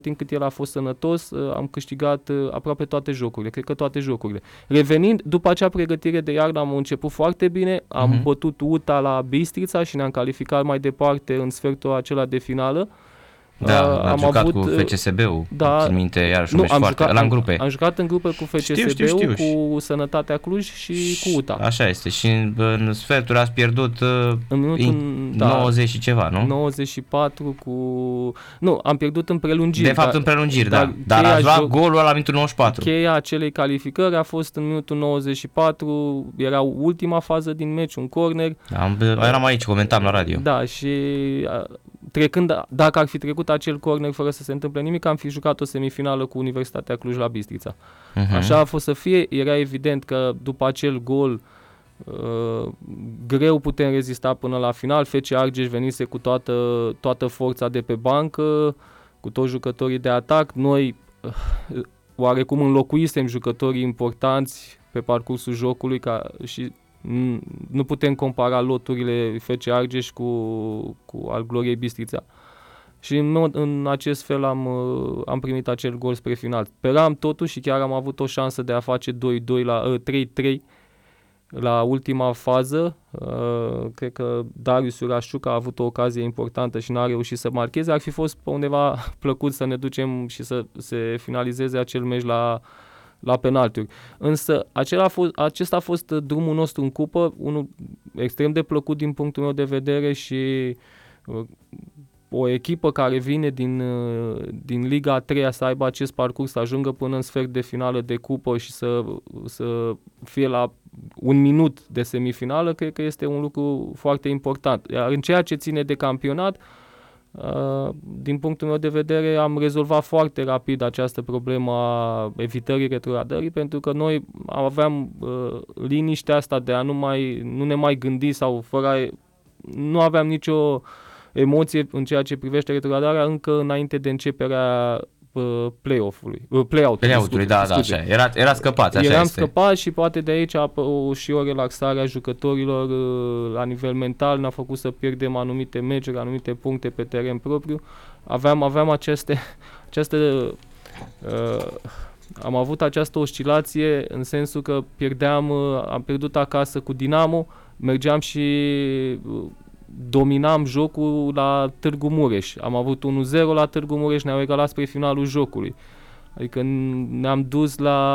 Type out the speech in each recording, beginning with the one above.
timp cât el a fost sănătos, am câștigat aproape toate jocurile, cred că toate jocurile. Revenind, după acea pregătire de iarnă am început foarte bine, am bătut UTA la Bistrița și ne-am calificat mai departe în sfertul acela de finală. Da, am jucat cu FCSB-ul, țin minte, iarăși la grupe. Am jucat în grupe cu FCSB-ul, cu Sănătatea Cluj și cu UTA. Așa este, și în sferturi ați pierdut în minutul 90 și ceva, nu? 94 cu... Nu, am pierdut în prelungiri. De fapt în prelungiri, da. Dar ați luat golul la minutul 94. Cheia acelei calificări a fost în minutul 94, era ultima fază din meci, un corner. Eram aici, comentam la radio. Da, și... dacă ar fi trecut acel corner fără să se întâmple nimic, am fi jucat o semifinală cu Universitatea Cluj la Bistrița. Așa a fost să fie, era evident că după acel gol greu putem rezista până la final. FC Argeș venise cu toată forța de pe bancă, cu toți jucătorii de atac. Noi oarecum înlocuisem jucătorii importanți pe parcursul jocului și nu putem compara loturile FC Argeș cu al Gloriei Bistrița. Și în acest fel am primit acel gol spre final. Speram totuși și chiar am avut o șansă de a face 2-2 la 3-3 la ultima fază. Cred că Darius Urașciuc a avut o ocazie importantă și n-a reușit să marcheze. Ar fi fost pe undeva plăcut să ne ducem și să se finalizeze acel meci la penaltiuri. Însă acesta a fost drumul nostru în cupă, unul extrem de plăcut din punctul meu de vedere și o echipă care vine din Liga a 3-a să aibă acest parcurs, să ajungă până în sfert de finală de cupă și să fie la un minut de semifinală, cred că este un lucru foarte important. Iar în ceea ce ține de campionat, din punctul meu de vedere, am rezolvat foarte rapid această problemă a evitării retrogradării, pentru că noi aveam liniștea asta de a nu ne mai gândi sau nu aveam nicio emoție în ceea ce privește retrogradarea încă înainte de începerea play-out-ului, da, așa. Era scăpați, așa Eram este. scăpați și poate de aici și o relaxare a jucătorilor la nivel mental ne-a făcut să pierdem anumite meciuri, anumite puncte pe teren propriu. Aveam am avut această oscilație în sensul că am pierdut acasă cu Dinamo, mergeam și dominam jocul la Târgu Mureș. Am avut 1-0 la Târgu Mureș, ne-au egalat spre finalul jocului. Adică ne-am dus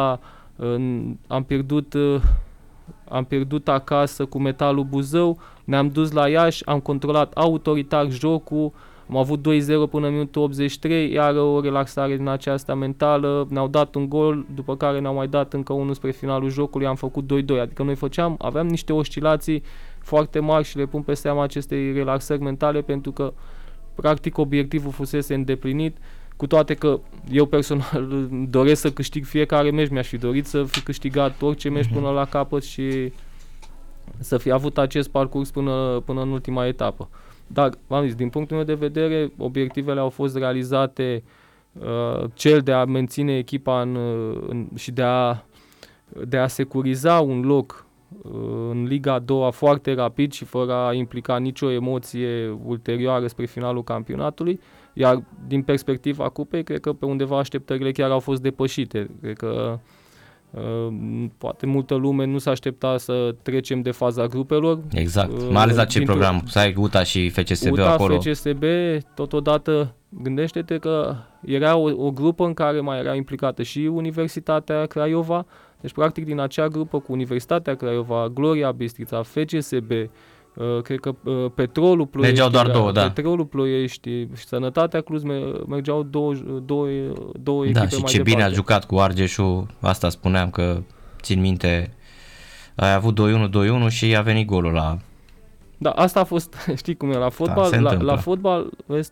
am pierdut acasă cu Metalul Buzău, ne-am dus la Iași, am controlat autoritar jocul, am avut 2-0 până în minutul 83, iar o relaxare din aceasta mentală, ne-au dat un gol, după care ne-au mai dat încă unul spre finalul jocului, am făcut 2-2, adică noi aveam niște oscilații foarte mari și le pun pe seama acestei relaxări mentale, pentru că practic obiectivul fusese îndeplinit, cu toate că eu personal doresc să câștig fiecare meci, mi-aș fi dorit să fi câștigat orice meci până la capăt și să fi avut acest parcurs până în ultima etapă. Dar, v-am zis, din punctul meu de vedere, obiectivele au fost realizate, cel de a menține echipa și de a securiza un loc în Liga a doua foarte rapid și fără a implica nicio emoție ulterioară spre finalul campionatului, iar din perspectiva cupei, cred că pe undeva așteptările chiar au fost depășite. Cred că poate multă lume nu s-a aștepta să trecem de faza grupelor. Exact, mai ales acel program, să ai UTA și FCSB acolo. FCSB, totodată gândește-te că era o grupă în care mai era implicată și Universitatea Craiova, deci practic din acea grupă cu Universitatea Craiova, Gloria Bistrița, FCSB, cred că Petrolul Ploiești, mergeau doar două, da. Petrolul Ploiești și Sănătatea Cluj mergeau două echipe da, mai și ce departe. bine a jucat cu Argeșul, asta spuneam că țin minte, ai avut 2-1 și a venit golul la... Da, asta a fost, știi cum e, la fotbal, la fotbal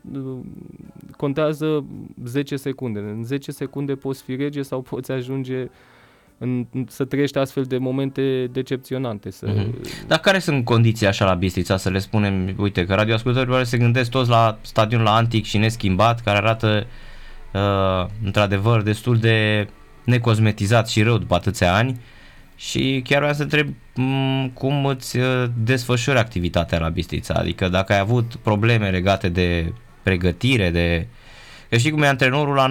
contează 10 secunde. În 10 secunde poți fi rege sau poți ajunge să trăiești astfel de momente decepționante. Dar care sunt condiții așa la Bistrița, să le spunem, uite, că radioascultătorii se gândesc toți la stadionul antic și neschimbat, care arată într-adevăr destul de necosmetizat și rău după atâția ani, și chiar vreau să întreb cum îți desfășori activitatea la Bistrița, adică dacă ai avut probleme legate de pregătire, că știi cum e, antrenorul la